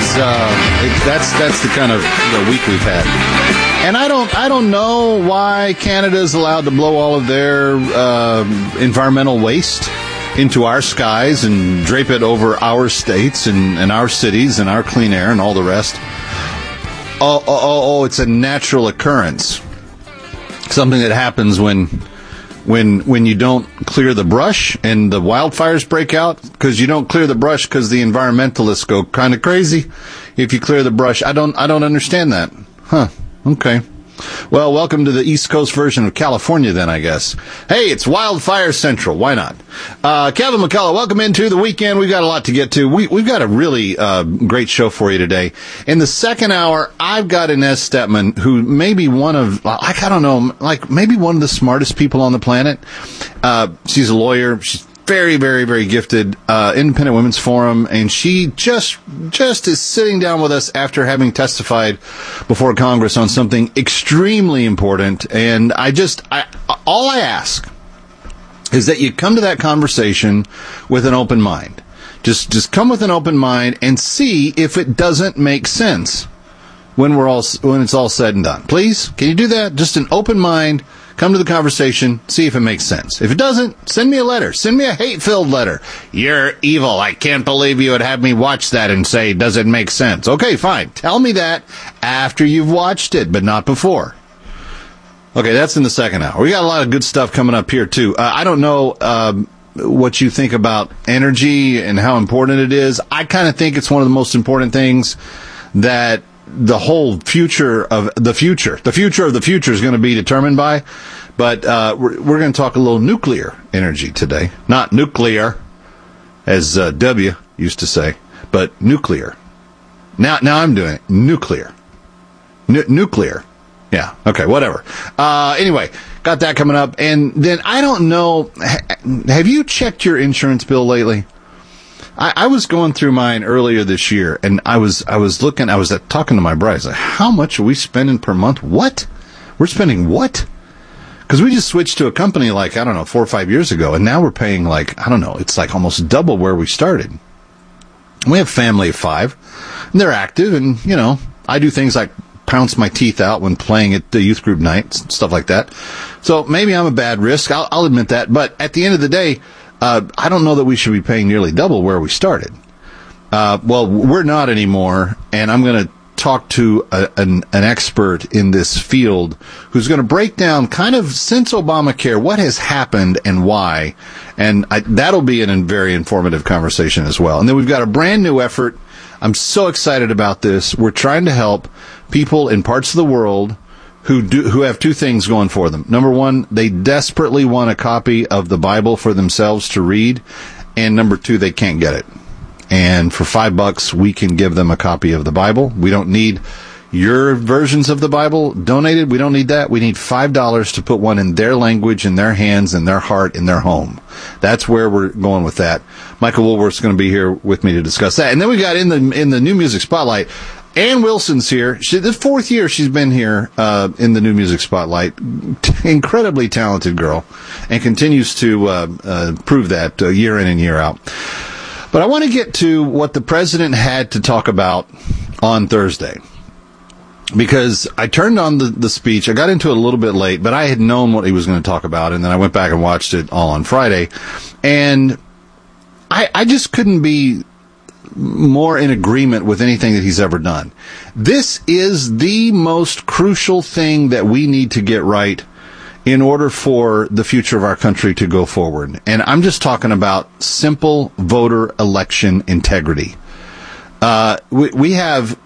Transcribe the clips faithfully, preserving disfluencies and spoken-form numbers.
uh, it, that's that's the kind of the week we've had. And I don't I don't know why Canada is allowed to blow all of their uh, environmental waste into our skies and drape it over our states and, and our cities and our clean air and all the rest. Oh, oh, oh, oh, it's a natural occurrence. Something that happens when when when you don't clear the brush and the wildfires break out because you don't clear the brush because the environmentalists go kind of crazy if you clear the brush. I don't I don't understand that. Huh. Okay. Well, welcome to the East Coast version of California, then, I guess. Hey, it's Wildfire Central. Why not? Uh, Kevin McCullough, welcome into the weekend. We've got a lot to get to. We, we've got a really uh, great show for you today. In the second hour, I've got Inez Stepman, who may be one of, like, I don't know, like maybe one of the smartest people on the planet. Uh, she's a lawyer. She's very, very, very gifted, uh, Independent Women's Forum, and she just, just is sitting down with us after having testified before Congress on something extremely important. And I just, I, all I ask is that you come to that conversation with an open mind. Just, just come with an open mind and see if it doesn't make sense when we're all, when it's all said and done. Please, can you do that? Just an open mind. Come to the conversation, see if it makes sense. If it doesn't, send me a letter. Send me a hate-filled letter. You're evil. I can't believe you would have me watch that and say, does it make sense? Okay, fine. Tell me that after you've watched it, but not before. Okay, that's in the second hour. We got a lot of good stuff coming up here, too. Uh, I don't know um, what you think about energy and how important it is. I kind of think it's one of the most important things that the whole future of the future, the future of the future is going to be determined by. But uh, we're, we're going to talk a little nuclear energy today. Not nuclear, as uh, W used to say, but nuclear. Now, now I'm doing it. Nuclear. N- nuclear. Yeah. Okay, whatever. Uh, anyway, got that coming up. And then I don't know, ha- have you checked your insurance bill lately? I, I was going through mine earlier this year, and I was I was looking, I was uh, talking to my bride. I was like, how much are we spending per month? What? We're spending what? Because we just switched to a company like, I don't know, four or five years ago, and now we're paying like, I don't know, it's like almost double where we started. We have a family of five, and they're active, and, you know, I do things like pounce my teeth out when playing at the youth group night, stuff like that. So maybe I'm a bad risk, I'll, I'll admit that, but at the end of the day, Uh, I don't know that we should be paying nearly double where we started. Uh, well, we're not anymore, and I'm going to talk to a, an, an expert in this field who's going to break down kind of since Obamacare what has happened and why, and I, that'll be an, a very informative conversation as well. And then we've got a brand new effort. I'm so excited about this. We're trying to help people in parts of the world who do who have two things going for them. Number one, they desperately want a copy of the Bible for themselves to read, and number two, they can't get it. And for five bucks, we can give them a copy of the Bible. We don't need your versions of the Bible donated. We don't need that. We need five dollars to put one in their language, in their hands, in their heart, in their home. That's where we're going with that. Michael Woolworth's going to be here with me to discuss that. And then we got in the in the New Music Spotlight, Ann Wilson's here. She, the fourth year she's been here uh, in the New Music Spotlight. T- incredibly talented girl, and continues to uh, uh, prove that uh, year in and year out. But I want to get to what the president had to talk about on Thursday, because I turned on the, the speech. I got into it a little bit late, but I had known what he was going to talk about, and then I went back and watched it all on Friday, and I, I just couldn't be more in agreement with anything that he's ever done. This is the most crucial thing that we need to get right in order for the future of our country to go forward. And I'm just talking about simple voter election integrity. Uh, we, we have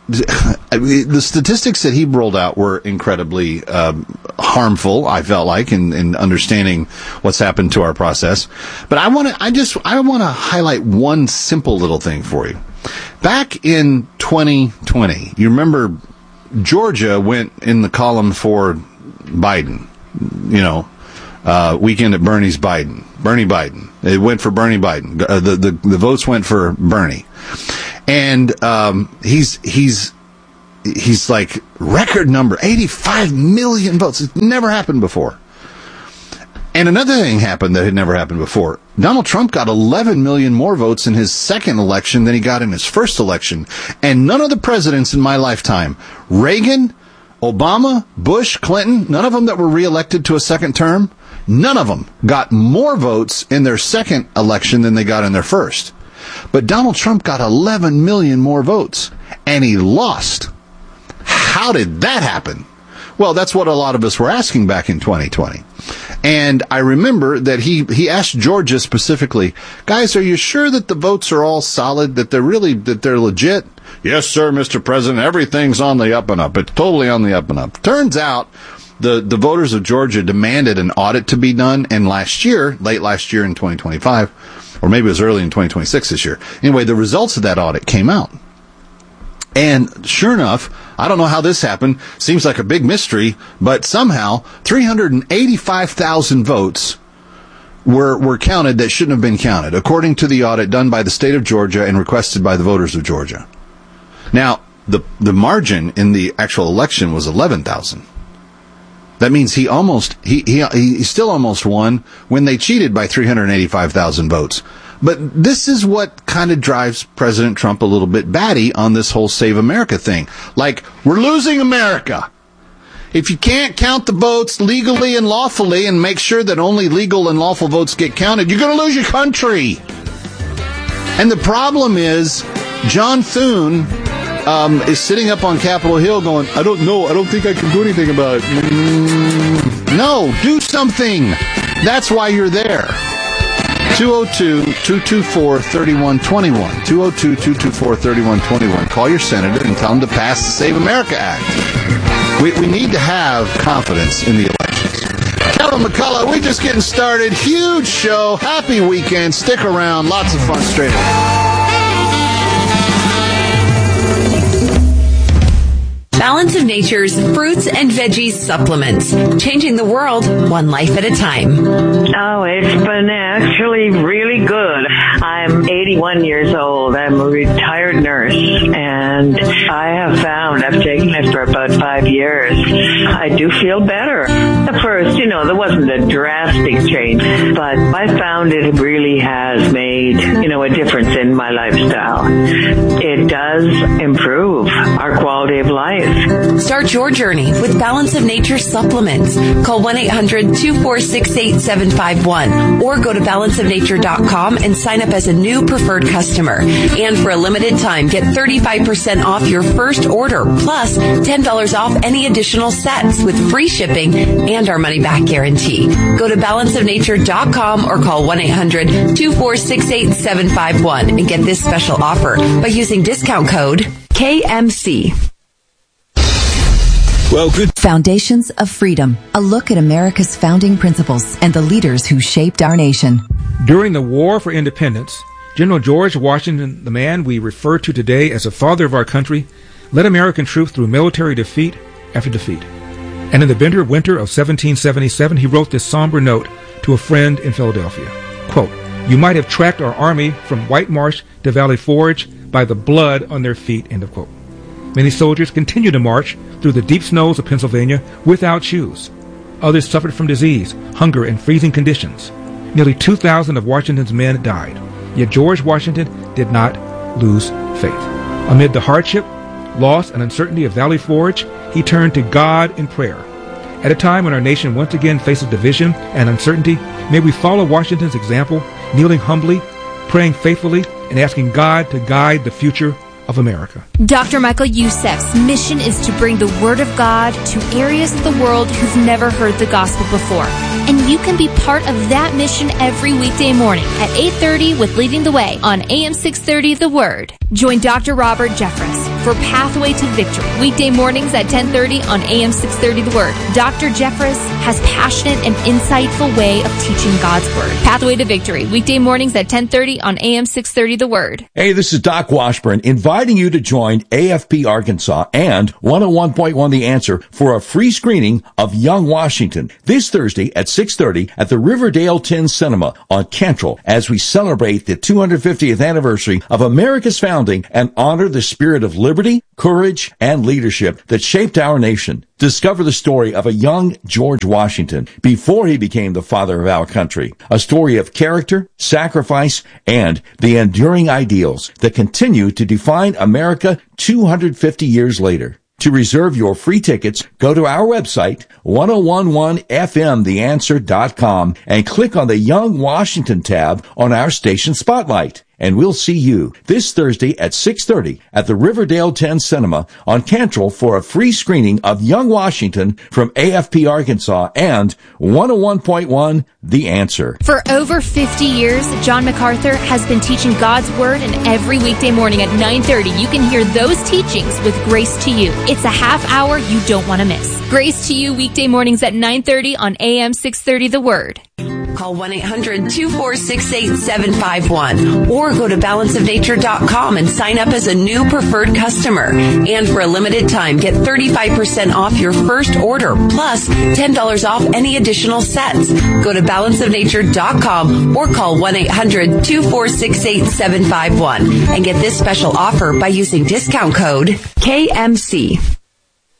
the statistics that he rolled out were incredibly um, harmful, I felt like, in, in understanding what's happened to our process. But I want to, I just, I want to highlight one simple little thing for you. Back in twenty twenty, you remember Georgia went in the column for Biden, you know, uh, weekend at Bernie's Biden, Bernie Biden. It went for Bernie Biden. Uh, the, the, the votes went for Bernie. And um, he's he's he's like record number eighty-five million votes. It's never happened before. And another thing happened that had never happened before. Donald Trump got eleven million more votes in his second election than he got in his first election. And none of the presidents in my lifetime, Reagan, Obama, Bush, Clinton, none of them that were reelected to a second term, none of them got more votes in their second election than they got in their first. But Donald Trump got eleven million more votes, and he lost. How did that happen? Well, that's what a lot of us were asking back in twenty twenty. And I remember that he, he asked Georgia specifically, guys, are you sure that the votes are all solid, that they're really, that they're legit? Yes, sir, Mister President, everything's on the up and up. It's totally on the up and up. Turns out the, the voters of Georgia demanded an audit to be done, and last year, late last year in twenty twenty-five, or maybe it was early in twenty twenty-six this year. Anyway, the results of that audit came out. And sure enough, I don't know how this happened. Seems like a big mystery, but somehow three hundred eighty-five thousand votes were were counted that shouldn't have been counted, according to the audit done by the state of Georgia and requested by the voters of Georgia. Now, the the margin in the actual election was eleven thousand. That means he almost he he he still almost won when they cheated by three hundred eighty-five thousand votes. But this is what kind of drives President Trump a little bit batty on this whole Save America thing. Like, we're losing America. If you can't count the votes legally and lawfully and make sure that only legal and lawful votes get counted, you're going to lose your country. And the problem is, John Thune um, is sitting up on Capitol Hill going, I don't know, I don't think I can do anything about it. Mm, no, do something. That's why you're there. two oh two, two two four, three one two one. two oh two, two two four, three one two one. Call your senator and tell him to pass the Save America Act. We, we need to have confidence in the elections. Kevin McCullough, we're just getting started. Huge show. Happy weekend. Stick around. Lots of fun straight ahead. Balance of Nature's fruits and veggies supplements. Changing the world one life at a time. Oh, it's been actually really good. I'm eighty-one years old. I'm a retired nurse, and I have found, I've taken it for about five years, I do feel better. At first, you know, there wasn't a drastic change, but I found it really has made, you know, a difference in my lifestyle. It does improve our quality of life. Start your journey with Balance of Nature supplements. Call one eight hundred, two four six, eight seven five one or go to balance of nature dot com and sign up as a new preferred customer. And for a limited time, get thirty-five percent off your first order, plus ten dollars off any additional sets with free shipping and our money-back guarantee. Go to balance of nature dot com or call one eight hundred, two four six, eight seven five one and get this special offer by using discount code K M C. Well, good. Foundations of Freedom, a look at America's founding principles and the leaders who shaped our nation. During the War for Independence, General George Washington, the man we refer to today as the father of our country, led American troops through military defeat after defeat. And in the bitter winter of seventeen seventy-seven, he wrote this somber note to a friend in Philadelphia. Quote, "You might have tracked our army from White Marsh to Valley Forge by the blood on their feet," end of quote. Many soldiers continued to march through the deep snows of Pennsylvania without shoes. Others suffered from disease, hunger, and freezing conditions. Nearly two thousand of Washington's men died. Yet George Washington did not lose faith. Amid the hardship, loss, and uncertainty of Valley Forge, he turned to God in prayer. At a time when our nation once again faces division and uncertainty, may we follow Washington's example, kneeling humbly, praying faithfully, and asking God to guide the future of America. Doctor Michael Youssef's mission is to bring the Word of God to areas of the world who've never heard the gospel before. And you can be part of that mission every weekday morning at eight thirty with Leading the Way on A M six thirty The Word. Join Doctor Robert Jeffress for Pathway to Victory, weekday mornings at ten thirty on A M six thirty The Word. Doctor Jeffress has passionate and insightful way of teaching God's Word. Pathway to Victory, weekday mornings at ten thirty on A M six thirty The Word. Hey, this is Doc Washburn, inviting you to join A F P Arkansas and one oh one point one The Answer for a free screening of Young Washington this Thursday at six thirty at the Riverdale ten Cinema on Cantrell as we celebrate the two hundred fiftieth anniversary of America's founding and honor the spirit of liberty liberty, courage, and leadership that shaped our nation. Discover the story of a young George Washington before he became the father of our country. A story of character, sacrifice, and the enduring ideals that continue to define America two hundred fifty years later. To reserve your free tickets, go to our website, ten eleven F M the answer dot com, and click on the Young Washington tab on our station spotlight. And we'll see you this Thursday at six thirty at the Riverdale ten Cinema on Cantrell for a free screening of Young Washington from A F P Arkansas and one oh one point one The Answer. For over fifty years, John MacArthur has been teaching God's Word, and every weekday morning at nine thirty, you can hear those teachings with Grace to You. It's a half hour you don't want to miss. Grace to You, weekday mornings at nine thirty on A M six thirty The Word. Call one eight hundred two four six eight seven five one or go to balance of nature dot com and sign up as a new preferred customer. And for a limited time, get thirty-five percent off your first order, plus ten dollars off any additional sets. Go to balance of nature dot com or call one eight hundred two four six eight seven five one and get this special offer by using discount code K M C.